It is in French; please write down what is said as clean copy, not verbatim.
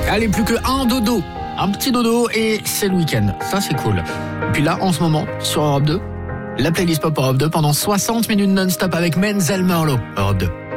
Allez, plus que un dodo. Un petit dodo et c'est le week-end. Ça, c'est cool. Et puis là, en ce moment, sur Europe 2, la playlist Pop Europe 2 pendant 60 minutes non-stop avec Menzel Merlot. Europe 2.